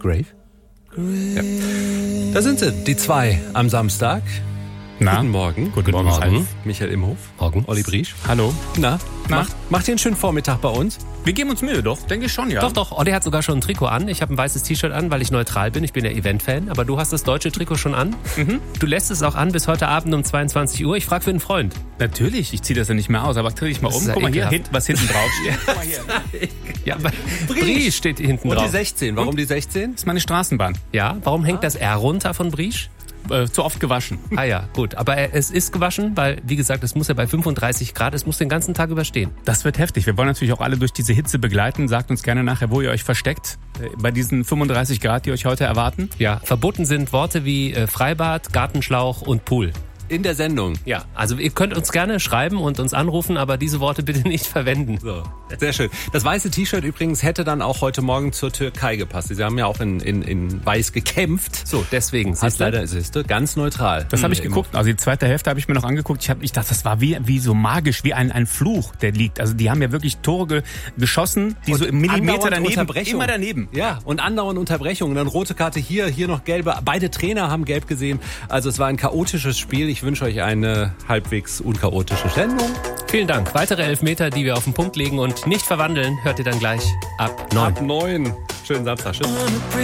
Grave? Ja. Da sind sie, die zwei am Samstag. Na? Guten Morgen. Guten Morgen. Michael Imhof. Morgen. Olli Briesch. Hallo. Na? Macht ihr einen schönen Vormittag bei uns? Wir geben uns Mühe, doch, denke ich schon, ja. Doch, Olli hat sogar schon ein Trikot an. Ich habe ein weißes T-Shirt an, weil ich neutral bin. Ich bin ja Event-Fan. Aber du hast das deutsche Trikot schon an. Mhm. Du lässt es auch an bis heute Abend um 22 Uhr. Ich frage für einen Freund. Natürlich, ich ziehe das ja nicht mehr aus, aber dreh dich mal um. Ja, guck mal hier, ekelhaft. was hinten drauf steht. Ja, Briesch steht hinten Und drauf. die 16. Warum die 16? Das ist meine Straßenbahn. Ja, warum hängt das R runter von Briesch? Zu oft gewaschen. Ah ja, gut. Aber es ist gewaschen, weil, wie gesagt, es muss ja bei 35 Grad, es muss den ganzen Tag überstehen. Das wird heftig. Wir wollen natürlich auch alle durch diese Hitze begleiten. Sagt uns gerne nachher, wo ihr euch versteckt. Bei diesen 35 Grad, die euch heute erwarten. Ja, verboten sind Worte wie Freibad, Gartenschlauch und Pool. In der Sendung. Ja, also ihr könnt uns gerne schreiben und uns anrufen, aber diese Worte bitte nicht verwenden. So, sehr schön. Das weiße T-Shirt übrigens hätte dann auch heute Morgen zur Türkei gepasst. Sie haben ja auch in weiß gekämpft. So, deswegen. Heißt leider, siehst du, ganz neutral. Das habe ich geguckt. Also die zweite Hälfte habe ich mir noch angeguckt. Ich dachte, das war wie so magisch, wie ein Fluch, der liegt. Also die haben ja wirklich Tore geschossen, die so im Millimeter daneben, immer daneben. Ja, und andauernd Unterbrechungen. Dann rote Karte hier noch gelbe. Beide Trainer haben gelb gesehen. Also es war ein chaotisches Spiel. Ich wünsche euch eine halbwegs unchaotische Sendung. Vielen Dank. Weitere Elfmeter, die wir auf den Punkt legen und nicht verwandeln, hört ihr dann gleich ab 9. Ab 9. Schönen Samstag. Tschüss.